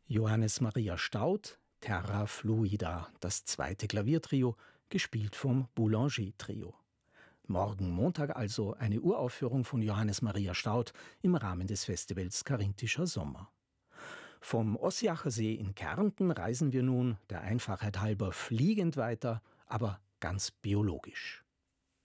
Johannes Maria Staud, Terra Fluida, das zweite Klaviertrio, gespielt vom Boulanger-Trio. Morgen Montag also eine Uraufführung von Johannes Maria Staud im Rahmen des Festivals Carinthischer Sommer. Vom Ossiacher See in Kärnten reisen wir nun, der Einfachheit halber, fliegend weiter, aber ganz biologisch.